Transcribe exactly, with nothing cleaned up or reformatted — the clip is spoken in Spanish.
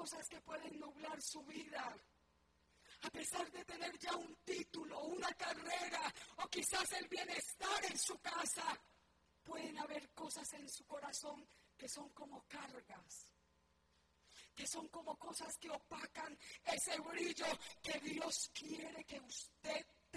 cosas que pueden nublar su vida. A pesar de tener ya un título, una carrera o quizás el bienestar en su casa, pueden haber cosas en su corazón que son como cargas, que son como cosas que opacan ese brillo que Dios quiere que usted